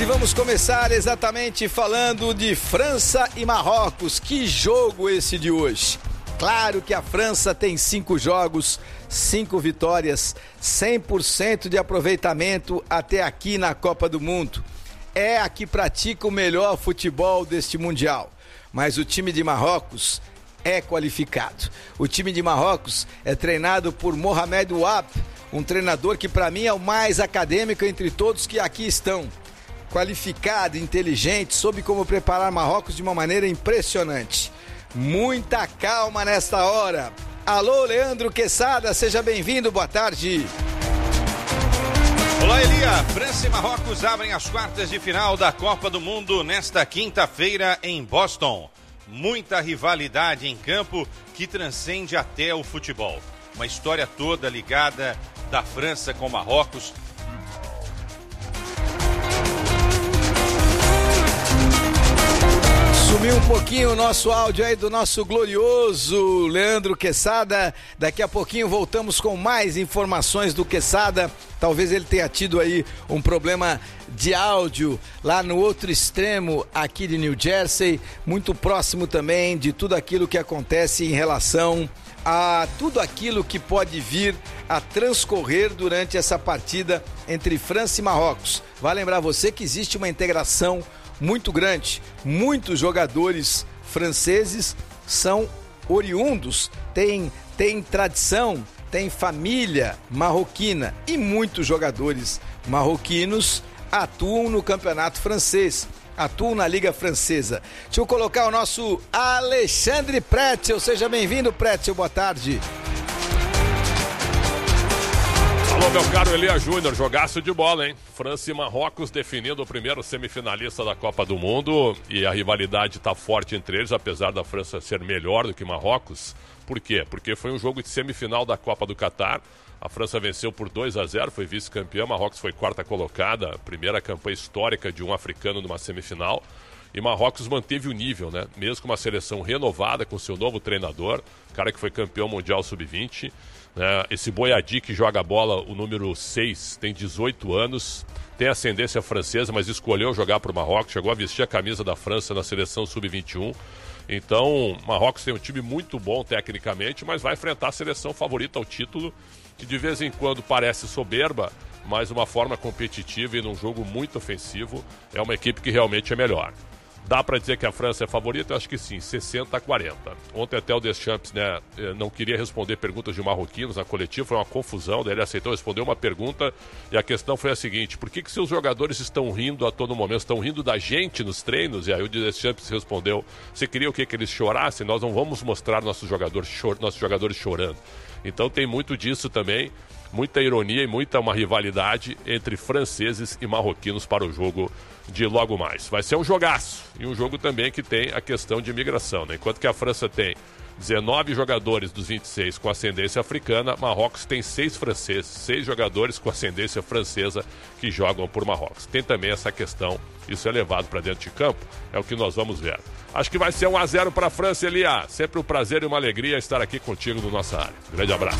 E vamos começar exatamente falando de França e Marrocos. Que jogo esse de hoje! Claro que a França tem 5 jogos, 5 vitórias, 100% de aproveitamento até aqui na Copa do Mundo. É a que pratica o melhor futebol deste Mundial. Mas o time de Marrocos é qualificado. O time de Marrocos é treinado por Mohamed Ouab, um treinador que para mim é o mais acadêmico entre todos que aqui estão. Qualificado, inteligente, soube como preparar Marrocos de uma maneira impressionante. Muita calma nesta hora. Alô, Leandro Quesada, seja bem-vindo, boa tarde. Olá, Elia. França e Marrocos abrem as quartas de final da Copa do Mundo nesta quinta-feira em Boston. Muita rivalidade em campo que transcende até o futebol. Uma história toda ligada da França com Marrocos. Sumiu um pouquinho o nosso áudio aí do nosso glorioso Leandro Quesada. Daqui a pouquinho voltamos com mais informações do Quesada. Talvez ele tenha tido aí um problema de áudio lá no outro extremo aqui de New Jersey, muito próximo também de tudo aquilo que acontece em relação a tudo aquilo que pode vir a transcorrer durante essa partida entre França e Marrocos. Vai lembrar você que existe uma integração muito grande. Muitos jogadores franceses são oriundos, têm tradição, têm família marroquina e muitos jogadores marroquinos atuam no campeonato francês, atuam na Liga Francesa. Deixa eu colocar o nosso Alexandre Pretzel. Seja bem-vindo, Pretzel, boa tarde. Alô, meu caro Elia Júnior, jogaço de bola, hein? França e Marrocos definindo o primeiro semifinalista da Copa do Mundo e a rivalidade está forte entre eles, apesar da França ser melhor do que Marrocos. Por quê? Porque foi um jogo de semifinal da Copa do Catar. A França venceu por 2-0, foi vice-campeã, Marrocos foi quarta colocada, primeira campanha histórica de um africano numa semifinal. E Marrocos manteve o nível, né? Mesmo com uma seleção renovada, com seu novo treinador, cara que foi campeão mundial sub-20. Esse Boyadi que joga a bola, o número 6, tem 18 anos, tem ascendência francesa, mas escolheu jogar para o Marrocos, chegou a vestir a camisa da França na seleção sub-21. Então, Marrocos tem um time muito bom tecnicamente, mas vai enfrentar a seleção favorita ao título, que de vez em quando parece soberba, mas uma forma competitiva e num jogo muito ofensivo, é uma equipe que realmente é melhor. Dá para dizer que a França é favorita? Eu acho que sim, 60-40. Ontem até o Deschamps, não queria responder perguntas de marroquinos na coletiva, foi uma confusão, daí ele aceitou responder uma pergunta e a questão foi a seguinte: por que seus jogadores estão rindo a todo momento? Estão rindo da gente nos treinos? E aí o Deschamps respondeu: você queria o quê? Que eles chorassem? Nós não vamos mostrar nossos jogadores chorando. Então tem muito disso também, muita ironia e uma rivalidade entre franceses e marroquinos para o jogo de logo mais. Vai ser um jogaço e um jogo também que tem a questão de imigração, né? Enquanto que a França tem 19 jogadores dos 26 com ascendência africana, Marrocos tem 6 franceses, 6 jogadores com ascendência francesa que jogam por Marrocos. Tem também essa questão, isso é levado para dentro de campo, é o que nós vamos ver. Acho que vai ser 1-0 para a França, Elia. Sempre um prazer e uma alegria estar aqui contigo no nossa área. Grande abraço.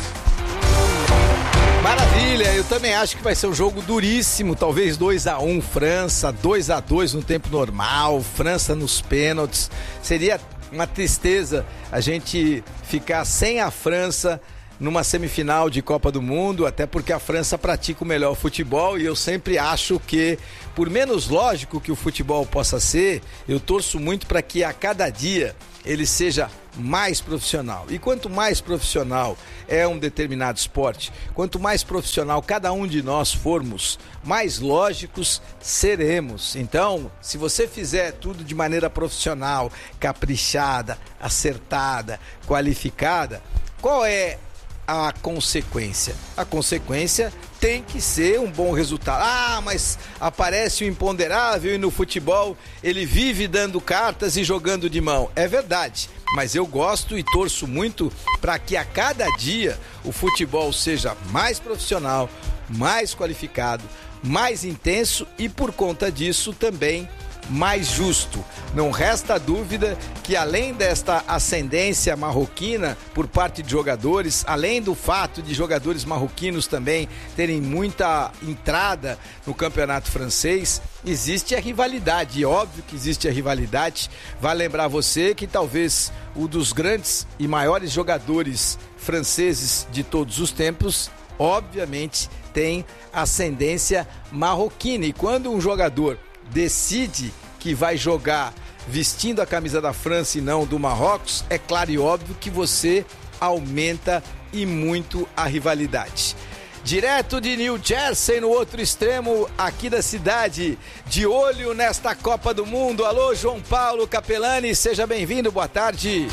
Maravilha, eu também acho que vai ser um jogo duríssimo, talvez 2-1 França, 2-2 no tempo normal, França nos pênaltis. Seria uma tristeza a gente ficar sem a França numa semifinal de Copa do Mundo, até porque a França pratica o melhor futebol e eu sempre acho que, por menos lógico que o futebol possa ser, eu torço muito para que a cada dia ele seja mais profissional. E quanto mais profissional é um determinado esporte, quanto mais profissional cada um de nós formos, mais lógicos seremos. Então, se você fizer tudo de maneira profissional, caprichada, acertada, qualificada, qual é a consequência? A consequência tem que ser um bom resultado. Ah, mas aparece o imponderável e no futebol ele vive dando cartas e jogando de mão. É verdade, mas eu gosto e torço muito para que a cada dia o futebol seja mais profissional, mais qualificado, mais intenso e por conta disso também mais justo. Não resta dúvida que, além desta ascendência marroquina por parte de jogadores, além do fato de jogadores marroquinos também terem muita entrada no campeonato francês, existe a rivalidade, e óbvio que existe a rivalidade. Vai lembrar você que talvez um dos grandes e maiores jogadores franceses de todos os tempos, obviamente, tem ascendência marroquina. E quando um jogador decide que vai jogar vestindo a camisa da França e não do Marrocos, é claro e óbvio que você aumenta e muito a rivalidade. Direto de New Jersey, no outro extremo aqui da cidade, de olho nesta Copa do Mundo. Alô, João Paulo Capelani, seja bem-vindo, boa tarde.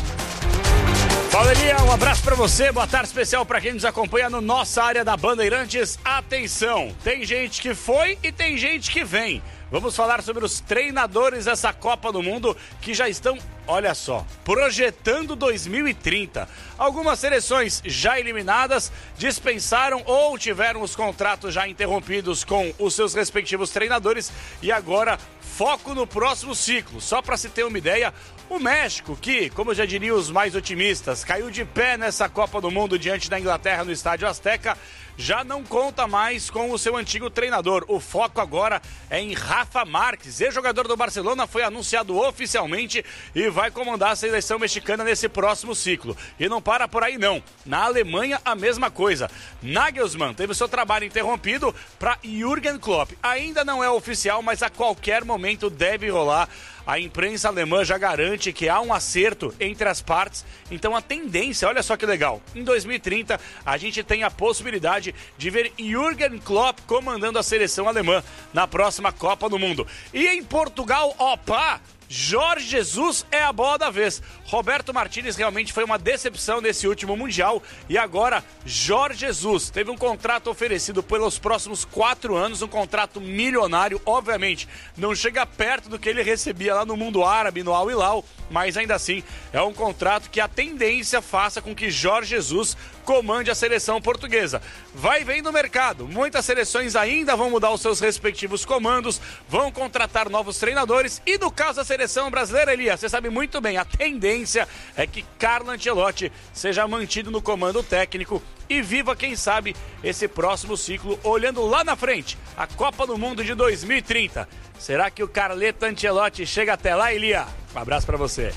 Fala, Elia, um abraço pra você, boa tarde especial pra quem nos acompanha no nossa área da Bandeirantes. Atenção, tem gente que foi e tem gente que vem. Vamos falar sobre os treinadores dessa Copa do Mundo que já estão, olha só, projetando 2030. Algumas seleções já eliminadas dispensaram ou tiveram os contratos já interrompidos com os seus respectivos treinadores e agora foco no próximo ciclo. Só para se ter uma ideia, o México, que, como já diriam os mais otimistas, caiu de pé nessa Copa do Mundo diante da Inglaterra no Estádio Azteca, já não conta mais com o seu antigo treinador. O foco agora é em Rafa Márquez, ex-jogador do Barcelona, foi anunciado oficialmente e vai comandar a seleção mexicana nesse próximo ciclo. E não para por aí não. Na Alemanha, a mesma coisa. Nagelsmann teve seu trabalho interrompido para Jürgen Klopp. Ainda não é oficial, mas a qualquer momento deve rolar. A imprensa alemã já garante que há um acerto entre as partes, então a tendência, olha só que legal, em 2030 a gente tem a possibilidade de ver Jürgen Klopp comandando a seleção alemã na próxima Copa do Mundo. E em Portugal, opa! Jorge Jesus é a bola da vez. Roberto Martínez realmente foi uma decepção nesse último Mundial e agora Jorge Jesus teve um contrato oferecido pelos próximos 4 anos, um contrato milionário, obviamente não chega perto do que ele recebia lá no mundo árabe, no Al Hilal, mas ainda assim é um contrato que a tendência faça com que Jorge Jesus comande a seleção portuguesa. Vai vendo no mercado, muitas seleções ainda vão mudar os seus respectivos comandos, vão contratar novos treinadores e no caso da seleção brasileira, Elias, você sabe muito bem, a tendência é que Carlo Ancelotti seja mantido no comando técnico e viva, quem sabe, esse próximo ciclo, olhando lá na frente, a Copa do Mundo de 2030. Será que o Carleto Ancelotti chega até lá, Elia? Um abraço pra você.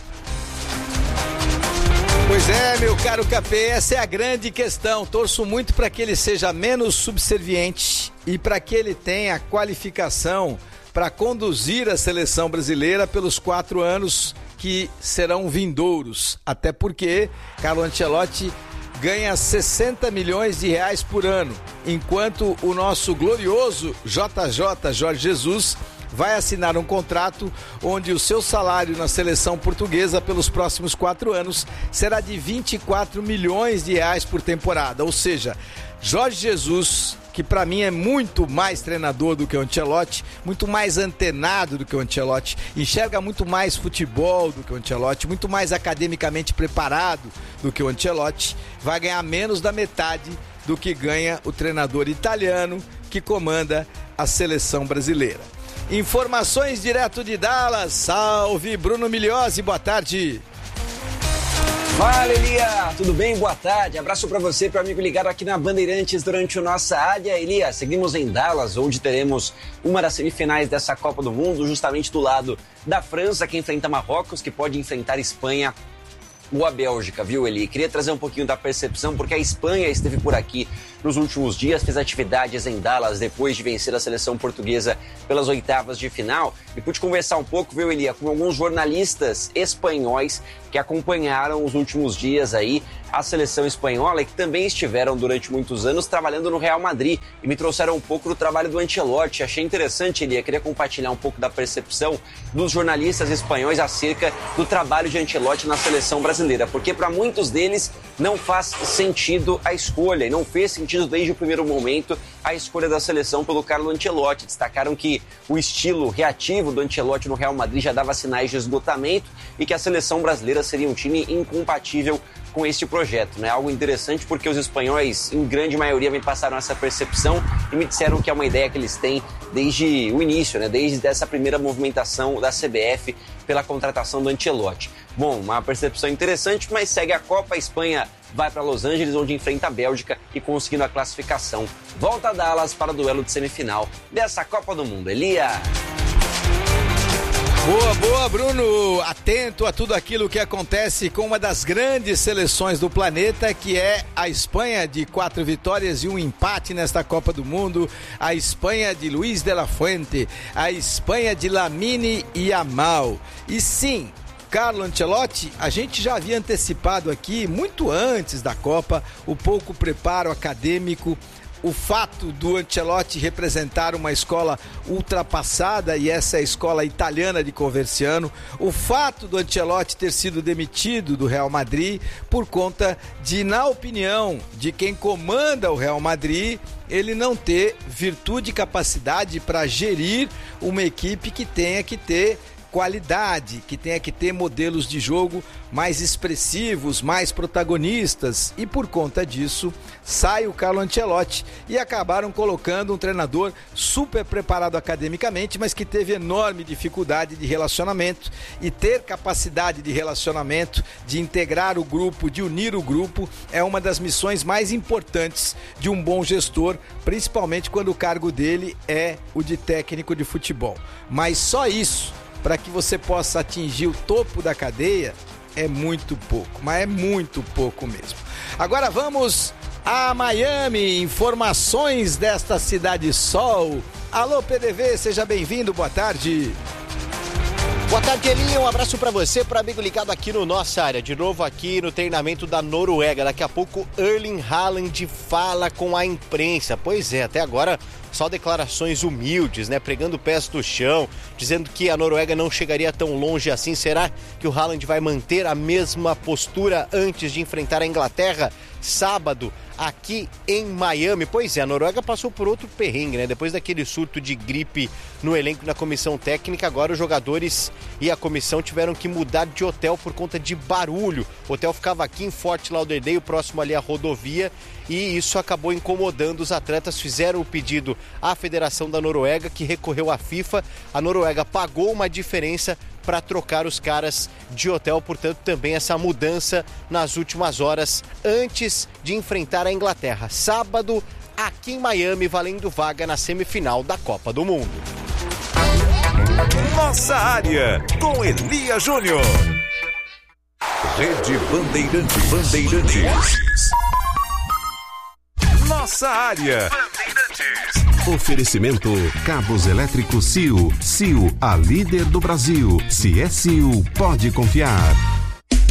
Pois é, meu caro Capê, essa é a grande questão. Torço muito para que ele seja menos subserviente e para que ele tenha qualificação para conduzir a seleção brasileira pelos 4 anos que serão vindouros. Até porque Carlo Ancelotti ganha 60 milhões de reais por ano, enquanto o nosso glorioso JJ, Jorge Jesus, vai assinar um contrato onde o seu salário na seleção portuguesa pelos próximos 4 anos será de 24 milhões de reais por temporada. Ou seja, Jorge Jesus, que para mim é muito mais treinador do que o Ancelotti, muito mais antenado do que o Ancelotti, enxerga muito mais futebol do que o Ancelotti, muito mais academicamente preparado do que o Ancelotti, vai ganhar menos da metade do que ganha o treinador italiano que comanda a seleção brasileira. Informações direto de Dallas. Salve, Bruno Migliosi, boa tarde. Fala, Elia, tudo bem? Boa tarde. Abraço para você, para o amigo ligado aqui na Bandeirantes durante o Nossa Área. Elia, seguimos em Dallas, onde teremos uma das semifinais dessa Copa do Mundo, justamente do lado da França, que enfrenta Marrocos, que pode enfrentar Espanha ou a Bélgica, viu, Eli? Queria trazer um pouquinho da percepção, porque a Espanha esteve por aqui nos últimos dias, fez atividades em Dallas depois de vencer a seleção portuguesa pelas oitavas de final. E pude conversar um pouco, viu, Elia, com alguns jornalistas espanhóis que acompanharam os últimos dias aí a seleção espanhola e que também estiveram durante muitos anos trabalhando no Real Madrid e me trouxeram um pouco do trabalho do Ancelotti. Achei interessante, Elia, queria compartilhar um pouco da percepção dos jornalistas espanhóis acerca do trabalho de Ancelotti na seleção brasileira, porque para muitos deles não faz sentido a escolha e não fez sentido desde o primeiro momento a escolha da seleção pelo Carlo Ancelotti. Destacaram que o estilo reativo do Ancelotti no Real Madrid já dava sinais de esgotamento e que a seleção brasileira seria um time incompatível com este projeto, né? Algo interessante porque os espanhóis, em grande maioria, me passaram essa percepção e me disseram que é uma ideia que eles têm desde o início, né? Desde essa primeira movimentação da CBF pela contratação do Ancelotti. Bom, uma percepção interessante, mas segue a Copa. A Espanha vai para Los Angeles, onde enfrenta a Bélgica e conseguindo a classificação. Volta a Dallas para o duelo de semifinal dessa Copa do Mundo. Elia! Boa, Bruno. Atento a tudo aquilo que acontece com uma das grandes seleções do planeta, que é a Espanha, de 4 vitórias e 1 empate nesta Copa do Mundo. A Espanha de Luis de la Fuente, a Espanha de Lamine Yamal. E sim, Carlo Ancelotti, a gente já havia antecipado aqui, muito antes da Copa, o pouco preparo acadêmico, o fato do Ancelotti representar uma escola ultrapassada, e essa é a escola italiana de Coverciano, o fato do Ancelotti ter sido demitido do Real Madrid por conta de, na opinião de quem comanda o Real Madrid, ele não ter virtude e capacidade para gerir uma equipe que tenha que ter qualidade, que tenha que ter modelos de jogo mais expressivos, mais protagonistas, e por conta disso sai o Carlo Ancelotti e acabaram colocando um treinador super preparado academicamente, mas que teve enorme dificuldade de relacionamento, e ter capacidade de relacionamento, de integrar o grupo, de unir o grupo, é uma das missões mais importantes de um bom gestor, principalmente quando o cargo dele é o de técnico de futebol. Mas só isso, para que você possa atingir o topo da cadeia, é muito pouco, mas é muito pouco mesmo. Agora vamos a Miami, informações desta cidade sol. Alô, PDV, seja bem-vindo, boa tarde. Boa tarde, Elinho. Um abraço para você, para amigo ligado aqui no Nossa Área. De novo aqui no treinamento da Noruega. Daqui a pouco, Erling Haaland fala com a imprensa. Pois é, até agora só declarações humildes, né? Pregando pés do chão, dizendo que a Noruega não chegaria tão longe assim. Será que o Haaland vai manter a mesma postura antes de enfrentar a Inglaterra sábado aqui em Miami? Pois é, a Noruega passou por outro perrengue, né? Depois daquele surto de gripe no elenco, na comissão técnica, agora os jogadores e a comissão tiveram que mudar de hotel por conta de barulho. O hotel ficava aqui em Fort Lauderdale, próximo ali à rodovia, e isso acabou incomodando os atletas. Fizeram o pedido à Federação da Noruega, que recorreu à FIFA. A Noruega pagou uma diferença para trocar os caras de hotel, portanto também essa mudança nas últimas horas antes de enfrentar a Inglaterra sábado aqui em Miami, valendo vaga na semifinal da Copa do Mundo. Nossa Área com Elia Júnior. Rede Bandeirantes. Nossa Área. Oferecimento Cabos Elétricos CIO. CIO, a líder do Brasil. Se é CIO, pode confiar.